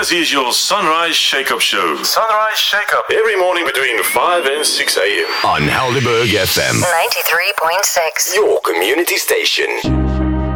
This is your Sunrise Shake-Up Show. Sunrise Shake-Up. Every morning between 5 and 6 a.m. On Helderberg FM. 93.6. Your community station.